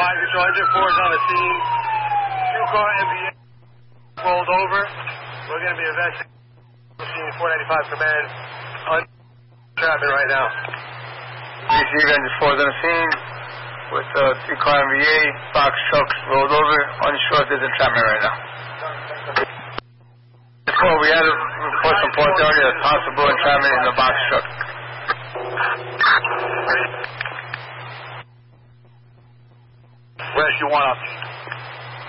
Fire control, engine 4 is on the scene. 2-car MVA rolled over. We're going to be investigating scene 495 command on traffic right now. Receive engine 4 is on the scene with 2-car MVA, box trucks rolled over. Unsure if there's entrapment right now. Before we had to report some reports earlier of possible entrapment in the box truck. Rescue 1 up.